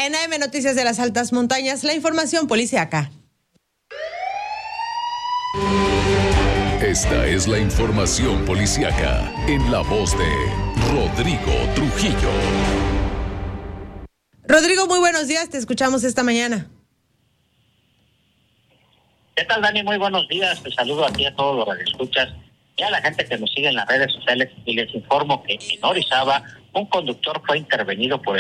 En AM Noticias de las Altas Montañas, la información policíaca. Esta es la información policíaca en la voz de Rodrigo Trujillo. Rodrigo, muy buenos días, te escuchamos esta mañana. ¿Qué tal, Dani? Muy buenos días. Te saludo aquí a todos los que escuchas y a la gente que nos sigue en las redes sociales y les informo que en Orizaba un conductor fue intervenido por